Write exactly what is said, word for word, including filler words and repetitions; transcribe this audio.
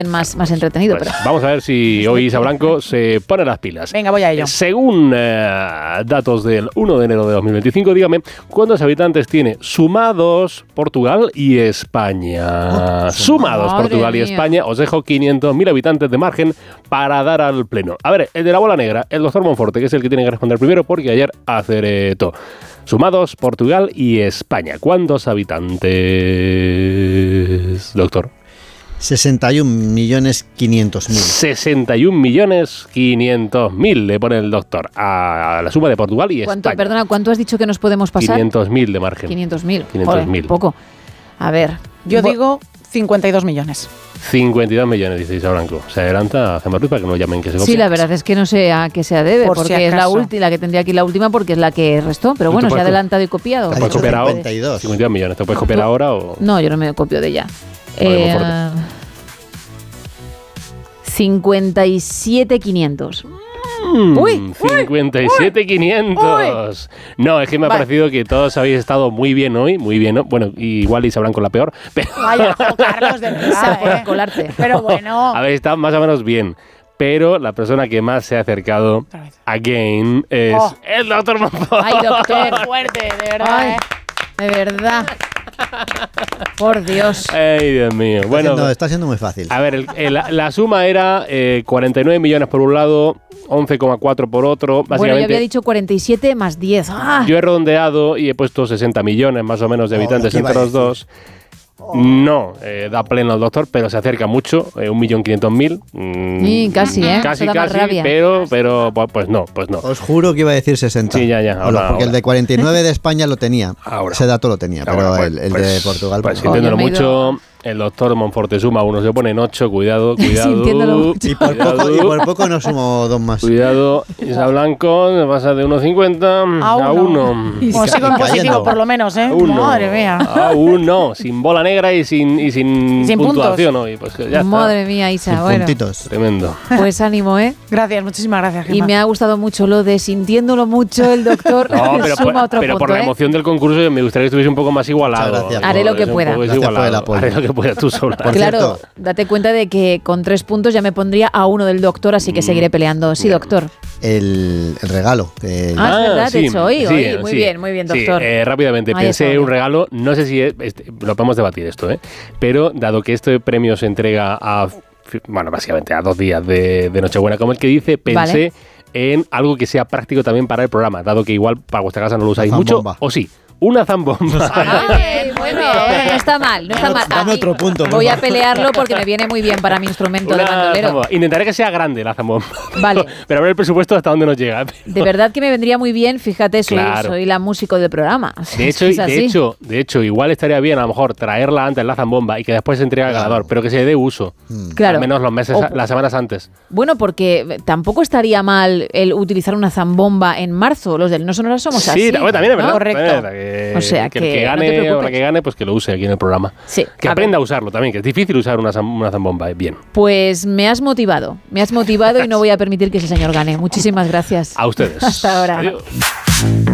más, más entretenido. Pues pero... vamos a ver si hoy Isa Blanco se pone las pilas. Venga, voy a ello. Según eh, datos del uno de enero de dos mil veinticinco, dígame, ¿cuántos habitantes tiene sumados Portugal y España? Oh, sumados Portugal mía. y España. Os dejo quinientos mil habitantes de margen para dar al pleno. A ver, el de la bola negra, el doctor Monforte, que es el que tiene que responder primero porque ayer acertó. Sumados Portugal y España. ¿Cuántos habitantes, doctor? sesenta y un millones quinientos mil. sesenta y un millones quinientos mil le pone el doctor a la suma de Portugal y ¿Cuánto, España. Perdona, ¿cuánto has dicho que nos podemos pasar? quinientos mil de margen. quinientos mil. quinientos mil. Poco. A ver. Yo digo cincuenta y dos millones. cincuenta y dos millones, dice Isa Blanco. Se adelanta a Gemma Ruiz para que no llamen que se copia. Sí, la verdad es que no sé a qué se debe, Por porque si es la acaso. última, la que tendría aquí la última, porque es la que restó. Pero bueno, se ha adelantado y copiado. ¿Te puedes copiar ahora? cincuenta y dos. cincuenta y dos millones. ¿Te puedes copiar ahora o...? No, yo no me copio de ella. Vale, Eh, cincuenta y siete mil quinientos. Mm, Uy, cincuenta y siete mil quinientos. No, es que me ha Vale. parecido que todos habéis estado muy bien hoy, muy bien, ¿no? Bueno, igual Isa Blanco la peor, pero Vaya, jo, Carlos, de verdad, Por ¿eh? colarte. Pero bueno. habéis estado más o menos bien. Pero la persona que más se ha acercado Otra vez. again es Oh. el doctor Monforte. Ay, Qué doctor. fuerte, de verdad, Ay, ¿eh? de verdad. Por Dios. Ay, Dios mío. Está, Bueno, siendo, está siendo muy fácil. a ver, el- el- la, la suma era eh, cuarenta y nueve millones por un lado, once coma cuatro por otro. Bueno, yo Básicamente, había dicho cuarenta y siete más diez. ¡Ah! yo he redondeado y he puesto sesenta millones más o menos de Oh, habitantes ¿qué iba entre a los decir? dos. No, eh, da pleno el doctor, pero se acerca mucho, eh, un millón quinientos mil. Mm, Sí, casi, ¿eh? Casi, Eso da más casi, rabia. pero, pero pues, pues no, pues no. Os juro que iba a decir sesenta. Sí, ya, ya, Hola, ahora, porque ahora. el de cuarenta y nueve de España lo tenía. Ahora. Ese dato lo tenía, pero Ahora, pues, el, el pues, de Portugal... Pues pues, sintiéndolo Oye, me he ido- mucho, el doctor Monforte suma uno, se pone en ocho, cuidado, cuidado. Sintiéndolo mucho. y, por cuidado, poco, y por poco no sumo dos más. Cuidado, Isa Blanco, me pasa de uno cincuenta A a uno. uno. Bueno, sigo en cayendo. positivo, por lo menos, ¿eh? A uno. Madre mía. A uno, sin bola negra y sin, y sin, Sin puntuación hoy. Pues ya está. Madre mía, Isa. Sin Bueno, puntitos. Tremendo. pues ánimo, ¿eh? Gracias, muchísimas gracias, Y Gemma. me ha gustado mucho lo de sintiéndolo mucho el doctor. No, pero, suma por, otro pero por punto, la ¿eh? emoción del concurso me gustaría que estuviese un poco más igualado. Muchas gracias. Haré lo que Es un pueda. poco Gracias por el desigualado. apoyo. Haré lo que pueda tú sola. Por Claro, cierto- date cuenta de que con tres puntos ya me pondría a uno del doctor, así que seguiré peleando. Sí, bien. doctor. El, el regalo. que- Ah, es verdad, de hecho, hoy, sí, hoy. Muy sí. bien, muy bien, Sí, doctor. eh, rápidamente, Ay, pensé eso, en un bien. regalo, no sé si es, este, lo podemos debatir esto, ¿eh? Pero dado que este premio se entrega a, bueno, básicamente a dos días de, de Nochebuena, como el que dice, pensé Vale. en algo que sea práctico también para el programa, dado que igual para vuestra casa no lo usáis mucho, zambomba. o sí. Una zambomba. Ay, muy bien. No está mal, no está Dame mal. otro- dame A mí otro punto, por Voy a favor. pelearlo porque me viene muy bien para mi instrumento de Una bandolero. zambomba. Intentaré que sea grande la zambomba. Vale. Pero a ver el presupuesto hasta dónde nos llega. De verdad que me vendría muy bien, fíjate, soy, Claro. soy la músico del programa. De hecho, Es de así. hecho, de hecho, igual estaría bien a lo mejor traerla antes la zambomba y que después se entregue al Claro. ganador, pero que se le dé uso. Claro. Al menos los meses, O- las semanas antes. Bueno, porque tampoco estaría mal el utilizar una zambomba en marzo. Los del No Sonoras somos así. Sí, bueno, también es ¿no? verdad. Correcto. también es verdad que, O sea, que el que que no te gane o la preocupes. que gane, pues que lo use aquí en el programa. Sí, Que a aprenda ver. a usarlo también, que es difícil usar una, zam- una zambomba. eh, Bien. Pues me has motivado, me has motivado y no voy a permitir que ese señor gane. Muchísimas gracias. A ustedes. Hasta ahora. Adiós.